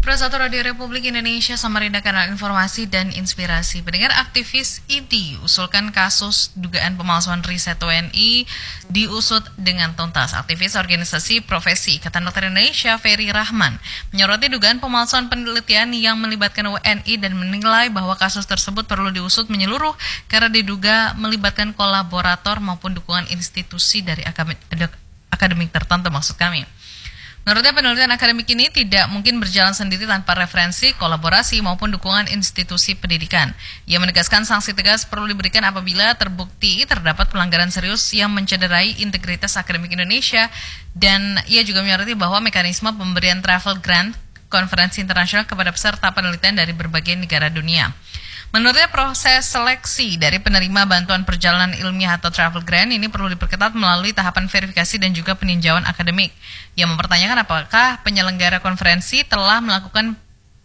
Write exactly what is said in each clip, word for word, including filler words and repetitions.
Persatu Radio Republik Indonesia Samarinda, kanal informasi dan inspirasi. Pendengar, aktivis I D I usulkan kasus dugaan pemalsuan riset W N I diusut dengan tuntas. Aktivis organisasi profesi Ikatan Dokter Indonesia, Ferry Rahman, menyoroti dugaan pemalsuan penelitian yang melibatkan W N I dan menilai bahwa kasus tersebut perlu diusut menyeluruh karena diduga melibatkan kolaborator maupun dukungan institusi dari akademik, akademik tertentu, maksud kami. Menurutnya, penelitian akademik ini tidak mungkin berjalan sendiri tanpa referensi, kolaborasi, maupun dukungan institusi pendidikan. Ia menegaskan sanksi tegas perlu diberikan apabila terbukti terdapat pelanggaran serius yang mencederai integritas akademik Indonesia, dan ia juga menyoroti bahwa mekanisme pemberian travel grant konferensi internasional kepada peserta penelitian dari berbagai negara dunia. Menurutnya, proses seleksi dari penerima bantuan perjalanan ilmiah atau travel grant ini perlu diperketat melalui tahapan verifikasi dan juga peninjauan akademik. Ia mempertanyakan apakah penyelenggara konferensi telah melakukan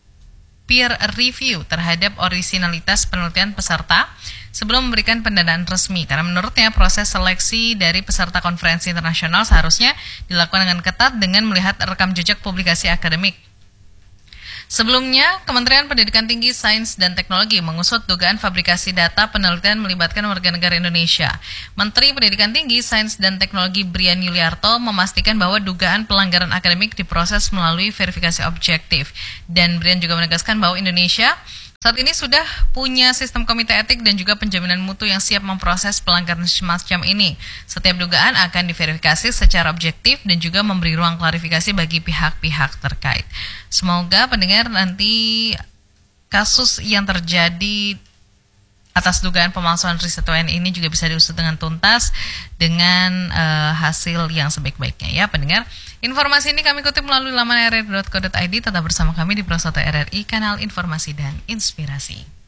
peer review terhadap orisinalitas penelitian peserta sebelum memberikan pendanaan resmi. Karena menurutnya, proses seleksi dari peserta konferensi internasional seharusnya dilakukan dengan ketat dengan melihat rekam jejak publikasi akademik. Sebelumnya, Kementerian Pendidikan Tinggi, Sains, dan Teknologi mengusut dugaan fabrikasi data penelitian melibatkan warga negara Indonesia. Menteri Pendidikan Tinggi, Sains, dan Teknologi Brian Yuliarto memastikan bahwa dugaan pelanggaran akademik diproses melalui verifikasi objektif. Dan Brian juga menegaskan bahwa Indonesia saat ini sudah punya sistem komite etik dan juga penjaminan mutu yang siap memproses pelanggaran semacam ini. Setiap dugaan akan diverifikasi secara objektif dan juga memberi ruang klarifikasi bagi pihak-pihak terkait. Semoga pendengar nanti kasus yang terjadi atas dugaan pemalsuan riset W N I ini juga bisa diusut dengan tuntas dengan uh, hasil yang sebaik-baiknya, ya pendengar. Informasi ini kami kutip melalui laman r r i dot co dot i d. Tetap bersama kami di Persatu R R I, kanal informasi dan inspirasi.